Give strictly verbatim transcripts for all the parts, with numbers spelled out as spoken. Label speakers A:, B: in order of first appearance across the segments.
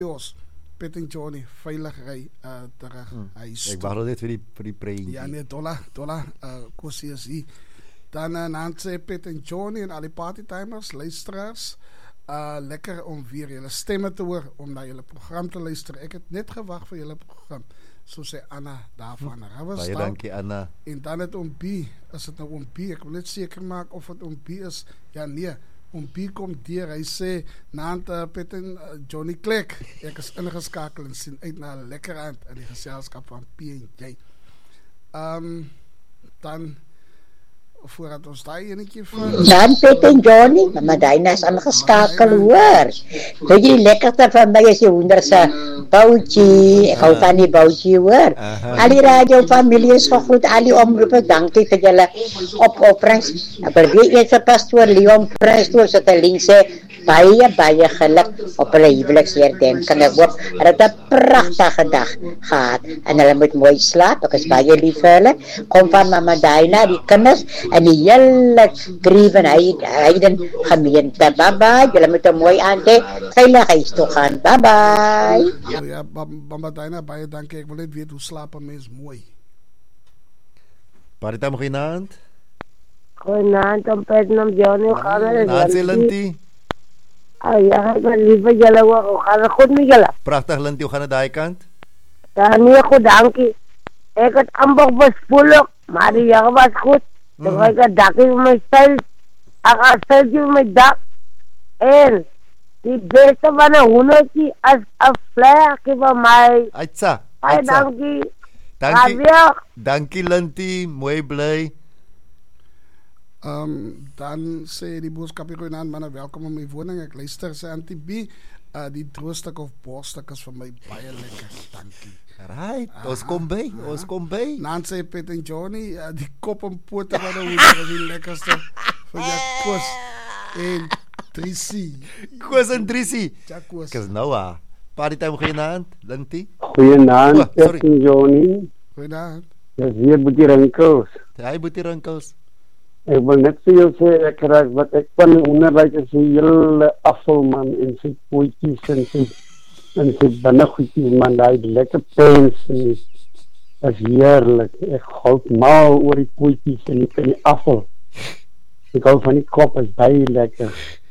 A: Jos, Pet en Johnny, veilig ry uh, terug
B: Hmm.
A: huis
B: Ek
A: toe.
B: wag net vir die vir die prentjie.
A: Ja nee, Dolla, Dolla, uh, Kossie is hier. Dan uh, Nancy, Pet en Johnny en al die partytimers, luisteraars, uh, lekker om weer julle stemme te hoor, om na julle program te luister. Ek het net gewag vir julle program, so sê Anna daarvan.
B: Baie dankie Anna.
A: En dan het Oom B, is dit nou Oom B, ek wil net seker maak of het Oom B is, ja nee, Oom B kom deur, hy sê, naand uh, Pet en uh, Johnny Klik, ek is ingeskakel en sien uit na 'n lekker aand in die geselskap van P en J. Um, dan, voordat ons daai enetjie vir...
C: Dan Pet en Johnny, Mama Dyna is aangeskakel hoor. Weet jy die lekkerste van my is die hoender se boutjie. Ek hou van die boutjie hoor. Al die radio familie is gegroet, al die omroepe, dankie vir julle opofferings. Ek wil weer eers vir pastoor Leon Prinsloo se te linse baie baie geluk op hulle huweliksherdenking. Ek hoop hulle het 'n pragtige dag gehad en hulle moet mooi slaap. Ek is baie lief vir hulle. Kom van Mama Dyna, die kinders en die hele Grieven Heiden gemeente. Bye bye. Julle moet 'n mooi aand hê. Veilig huis toe gaan. Bye bye.
A: Oh ja, Mama Dyna, baie dankie. Ek wil net weet hoe slaap 'n mens mooi.
B: Paritam goeienaand.
D: Goeienaand, om Pet en Johnny, hoe gaan het?
B: Nancy Lintie.
D: Oh ja, ek ben lief vir julle hoor. Hoe gaan het goed met julle?
B: Pragtig Lintie, hoe gaan dit daai kant?
D: Ja, nee, goed, dankie. Ek het amper bespoel ook, maar die jaar was goed. Toen mm. ik het dakje van mijn stel, ik had een steltje van mijn dak. En die beste van een hoendertje als een vleertje van mij.
B: Aitsa,
D: Baie dankie.
B: Dankie,
D: Ga
B: dankie Lintie, mooi bly.
A: Um, dan sê die boodskapie goeienaand manne, welkom in my woning. Ek luister sê Auntie B, uh, die droostuk of borstuk is vir my baie lekker. Dankie.
B: Right, aha, ons kom by, aha. ons kom by.
A: Dan sê Pet en Johnny, uh, die kop en pote van die hoender is die lekkerste van Jakos en Trissy.
B: Koos en Trissy.
A: Jakos.
B: Ek is nou ah. Party time goeienaand, Lintie.
E: Goeienaand, oh, Pet en Johnny.
A: Goeienaand.
E: Dis weer Boetie Rinkels.
B: Hi Boetie Rinkels.
E: Ek wil net vir jou sê, ek raak wat ek van die onderwys is die hele afvalman en sy pootjies en sy en sy binnegoedjies, man, die lekker pens en die is heerlik. Ek houd mal oor die pootjies en die, en die afval. Ek hou van die kop, is baie lekker.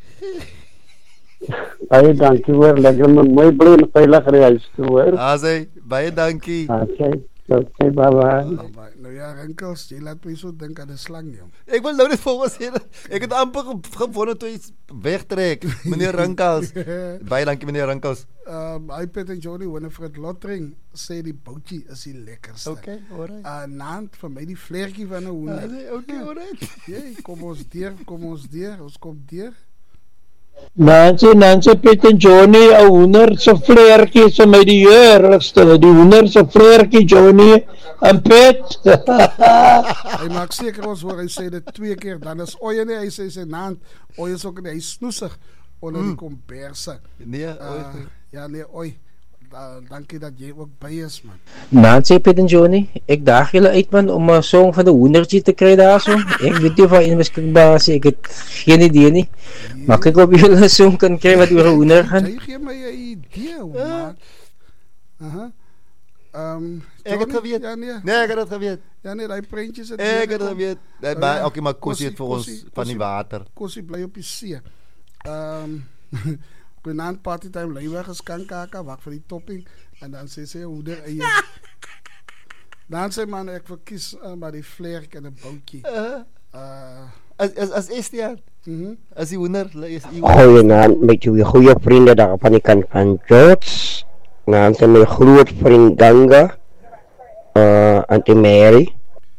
E: Baie dankie hoor, lekker met mooi bly en veilig reis toe hoor.
B: Asai, baie dankie.
E: Asai, okay, bye bye.
A: Oh, bye. Nou ja, Rinkels, jy laat my so dink aan 'n slang, jong.
B: Ek wil nou net vir ons sê, ek het amper gewonder toe iets wegtrek, meneer Rinkels. Baie dankie meneer Rinkels.
A: Um, hy Pet en Johnny, Winifred Lottering, sê die boutjie is die lekkerste.
B: Okay, alright.
A: Uh, naand vir my die vleertjie van 'n hoender.
B: Uh, okay, alright.
A: Jy, kom ons deur, kom ons deur, ons kom deur.
F: Nancy, Nancy, Pet en Johnny, 'n hoender se vleertjie is vir my die heerlikste. Die hoender se vleertjie, Johnny en Pet.
A: Hy maak seker ons hoor, hy sê dit twee keer, dan is oye nie, hy sê sy naand, oye is ook nie, hy is snoesig onder die komberse.
B: Nee,
A: uh, ja nee, oei, uh, dankie dat jy ook by is, man.
F: Nancy, Pet en Johnny, ek daag julle uit man om 'n song van die hoendertjie te kry daarso. Ek weet nie of hy beskikbaar is, ek het geen idee nie. Yeah. Maar kyk of julle 'n song kan kry wat oor 'n hoender gaan.
A: Jy gee my 'n idee, man. Aha. Um,
B: ek het geweet.
A: Ja, nee.
B: nee, ek het het geweet.
A: Ja nee, die prentjies het
B: Ek het geweet. Nee, maar okay, maar Kossie het vir ons van die water.
A: Kossie bly op die see. Ehm um, Goeienaand partytime leiwe geskankaka, wag vir die topping en dan sê sy hoeder eie. Dan sê man ek verkies uh, maar die vleertjie en 'n boutjie. Uh, uh
B: as as as is die
A: Mhm.
B: As die hoender is die
G: Goeienaand met jou goeie vriende daar van die kant van George. Nou sê my groot vriend Ganga. Uh Auntie Mary.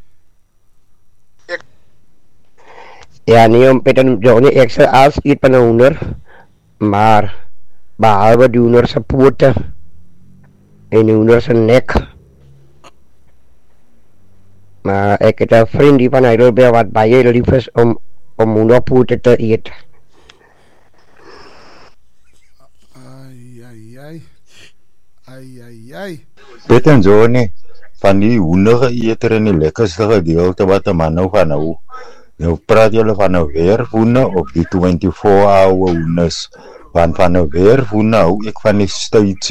G: Ja, nee, om Pet en Johnny, ek sê als eet van 'n hoender, maar behalwe die hoender se pote en die hoender se nek. Maar ek het 'n vriendie van Heidelberg wat baie lief is om om hoenderpote te eet.
A: Ai ai ai. Ai ai ai.
H: Pet en Johnny, van die hoendereter en die lekkerste gedeelte wat 'n man nou gaan hou. Nou praat julle van 'n weerhoende of die twenty-four hour hoenders Want van 'n weerwoene hou ek van die stuits